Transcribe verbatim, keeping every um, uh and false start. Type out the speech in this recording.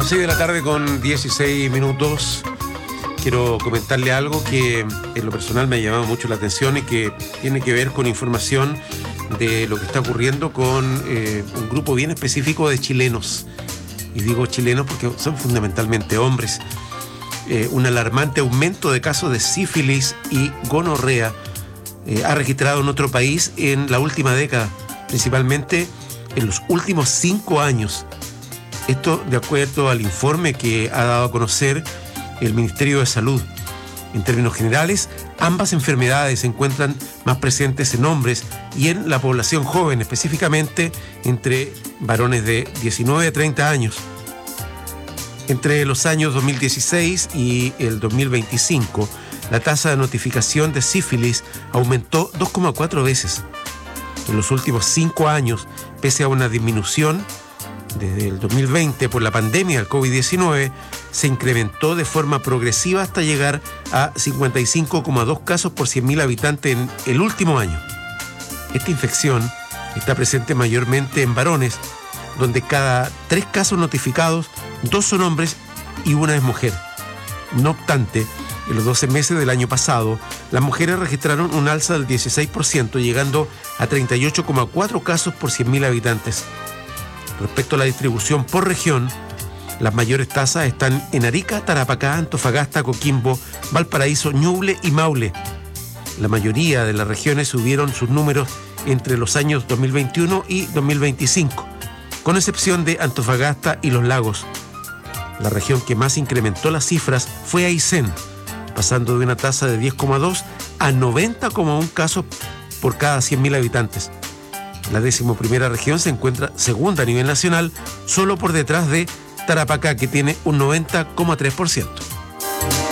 Las seis de la tarde con dieciséis minutos. Quiero comentarle algo que en lo personal me ha llamado mucho la atención y que tiene que ver con información de lo que está ocurriendo con eh, un grupo bien específico de chilenos. Y digo chilenos porque son fundamentalmente hombres. Eh, un alarmante aumento de casos de sífilis y gonorrea eh, ha registrado en otro país en la última década, principalmente en los últimos cinco años. Esto de acuerdo al informe que ha dado a conocer el Ministerio de Salud. En términos generales, ambas enfermedades se encuentran más presentes en hombres y en la población joven, específicamente entre varones de diecinueve a treinta años. Entre los años dos mil dieciséis y el dos mil veinticinco, la tasa de notificación de sífilis aumentó dos coma cuatro veces. En los últimos cinco años, pese a una disminución desde el dos mil veinte por la pandemia del COVID diecinueve, se incrementó de forma progresiva hasta llegar a cincuenta y cinco coma dos casos por cien mil habitantes en el último año. Esta infección está presente mayormente en varones, donde cada tres casos notificados, dos son hombres y una es mujer. No obstante, en los doce meses del año pasado, las mujeres registraron un alza del dieciséis por ciento, llegando a treinta y ocho coma cuatro casos por cien mil habitantes. Respecto a la distribución por región, las mayores tasas están en Arica, Tarapacá, Antofagasta, Coquimbo, Valparaíso, Ñuble y Maule. La mayoría de las regiones subieron sus números entre los años dos mil veintiuno y dos mil veinticinco, con excepción de Antofagasta y Los Lagos. La región que más incrementó las cifras fue Aysén, pasando de una tasa de diez coma dos a noventa coma uno casos por cada cien mil habitantes. La decimoprimera región se encuentra segunda a nivel nacional, solo por detrás de Tarapacá, que tiene un noventa coma tres por ciento.